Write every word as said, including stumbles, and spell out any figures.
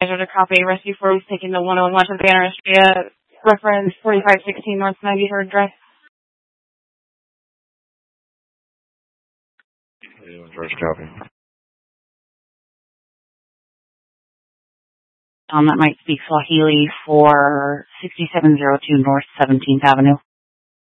To copy rescue forms taking the one oh one to Banner Street, reference forty-five sixteen North ninety-third Drive. First copy. Um, that might speak Swahili for sixty-seven oh two North seventeenth Avenue.